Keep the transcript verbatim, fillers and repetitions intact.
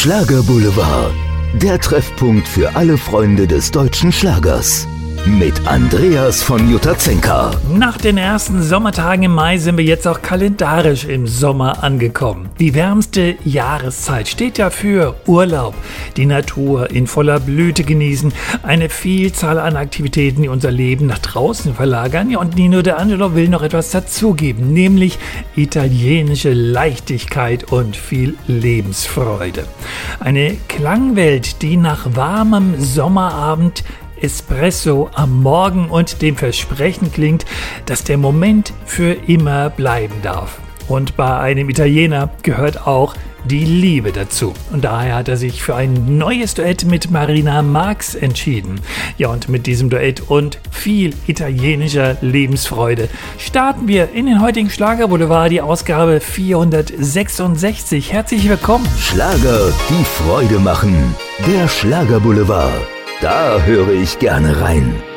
Schlagerboulevard, der Treffpunkt für alle Freunde des deutschen Schlagers. Mit Andreas von Jutazenka. Nach den ersten Sommertagen im Mai sind wir jetzt auch kalendarisch im Sommer angekommen. Die wärmste Jahreszeit steht ja für Urlaub, die Natur in voller Blüte genießen, eine Vielzahl an Aktivitäten, die unser Leben nach draußen verlagern. Ja, und Nino D'Angelo will noch etwas dazugeben, nämlich italienische Leichtigkeit und viel Lebensfreude. Eine Klangwelt, die nach warmem Sommerabend, Espresso am Morgen und dem Versprechen klingt, dass der Moment für immer bleiben darf. Und bei einem Italiener gehört auch die Liebe dazu. Und daher hat er sich für ein neues Duett mit Marina Marx entschieden. Ja, und mit diesem Duett und viel italienischer Lebensfreude starten wir in den heutigen Schlagerboulevard, die Ausgabe vierhundertsechsundsechzig. Herzlich willkommen. Schlager, die Freude machen. Der Schlagerboulevard. Da höre ich gerne rein.